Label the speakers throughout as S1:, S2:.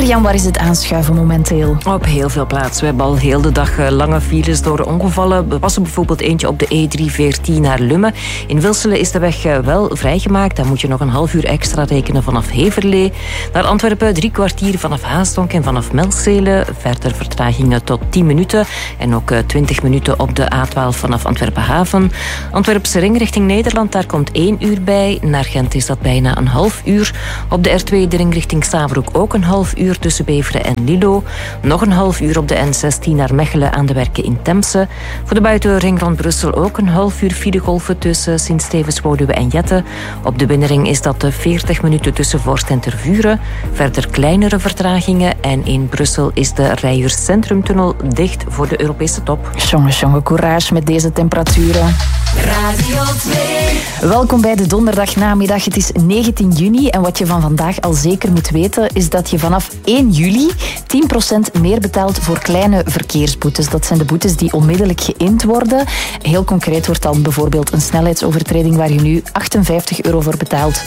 S1: Mirjam, waar is het aanschuiven momenteel?
S2: Op heel veel plaatsen. We hebben al heel de dag lange files door ongevallen. Er was er bijvoorbeeld eentje op de E314 naar Lummen. In Wilselen is de weg wel vrijgemaakt. Dan moet je nog een half uur extra rekenen vanaf Heverlee. Naar Antwerpen 3 kwartier vanaf Haasdonk en vanaf Melzele. Verder vertragingen tot 10 minuten. En ook 20 minuten op de A12 vanaf Antwerpen Haven. Antwerpse ring richting Nederland, daar komt 1 uur bij. Naar Gent is dat bijna een half uur. Op de R2 de ring richting Stabroek ook een half uur tussen Beveren en Lilo. Nog een half uur op de N16 naar Mechelen aan de werken in Temse. Voor de buitenring rond Brussel ook een half uur filegolven tussen Sint-Stevens, Woluwe en Jette. Op de binnenring is dat 40 minuten tussen Vorst en Tervuren. Verder kleinere vertragingen. En in Brussel is de Rijers Centrumtunnel dicht voor de Europese top.
S1: Jongen, courage met deze temperaturen.
S3: Radio 2.
S1: Welkom bij de donderdagnamiddag. Het is 19 juni en wat je van vandaag al zeker moet weten is dat je vanaf 1 juli 10% meer betaalt voor kleine verkeersboetes. Dat zijn de boetes die onmiddellijk geïnd worden. Heel concreet wordt dan bijvoorbeeld een snelheidsovertreding waar je nu €58 voor betaalt,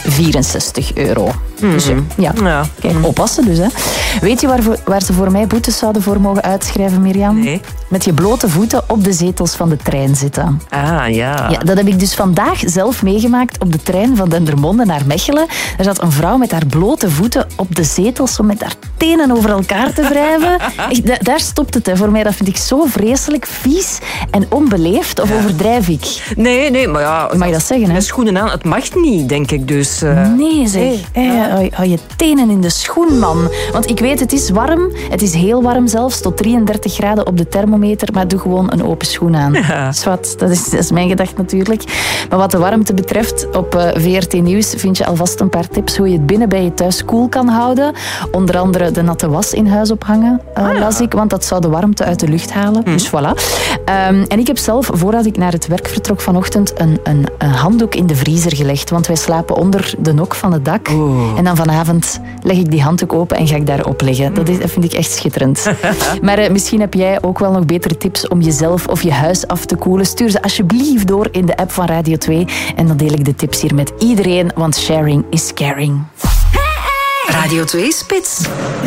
S1: €64. Dus ja. Kijk, oppassen dus. Hè. Weet je waar ze voor mij boetes zouden voor mogen uitschrijven, Mirjam?
S2: Nee.
S1: Met je blote voeten op de zetels van de trein zitten.
S2: Ah, ja.
S1: Ja, dat heb ik dus vandaag zelf meegemaakt op de trein van Dendermonde naar Mechelen. Er zat een vrouw met haar blote voeten op de zetels om met haar tenen over elkaar te wrijven. Daar stopt het hè, voor mij. Dat vind ik zo vreselijk vies en onbeleefd. Of overdrijf ik?
S2: Nee, maar ja...
S1: Mag je dat zeggen, hè?
S2: Met schoenen aan, het mag niet, denk ik dus.
S1: Nee, zeg. Hou je tenen in de schoen, man. Want ik weet, het is warm. Het is heel warm zelfs, tot 33 graden op de thermometer. Maar doe gewoon een open schoen aan.
S2: Ja.
S1: Zwat, dat is mijn gedachte natuurlijk. Maar wat de warmte betreft, op VRT Nieuws vind je alvast een paar tips hoe je het binnen bij je thuis koel kan houden. Onder andere de natte was in huis ophangen, las ik. Want dat zou de warmte uit de lucht halen. Dus voilà. En ik heb zelf, voordat ik naar het werk vertrok vanochtend, een handdoek in de vriezer gelegd. Want wij slapen onder de nok van het dak. En dan vanavond leg ik die handdoek open en ga ik daarop liggen. Dat vind ik echt schitterend. Maar misschien heb jij ook wel nog betere tips om jezelf of je huis af te koelen. Stuur ze alsjeblieft door in de app van Radio 2. En dan deel ik de tips hier met iedereen, want sharing is caring.
S3: Radio 2 Spits.